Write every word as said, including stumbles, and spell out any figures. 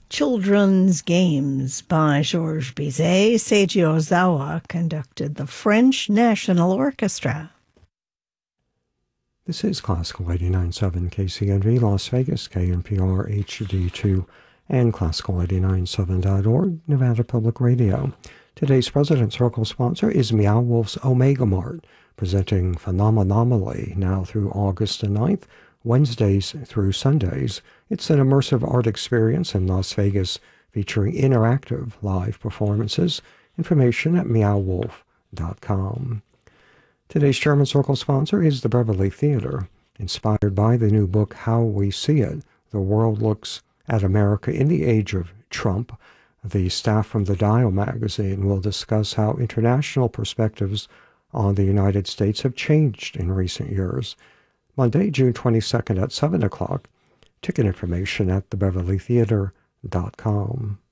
Children's Games by Georges Bizet. Seiji Ozawa conducted the French National Orchestra. This is Classical eighty-nine point seven K C N V Las Vegas, K N P R H D two, and Classical eighty-nine point seven dot org, Nevada Public Radio. Today's President Circle sponsor is Meow Wolf's Omega Mart, presenting Phenomenomally now through August the ninth, Wednesdays through Sundays. It's an immersive art experience in Las Vegas featuring interactive live performances. Information at meow wolf dot com. Today's German Circle sponsor is the Beverly Theater. Inspired by the new book, How We See It, The World Looks at America in the Age of Trump, the staff from the Dial magazine will discuss how international perspectives on the United States have changed in recent years. Monday, June twenty-second at seven o'clock. Ticket information at the beverly theater dot com.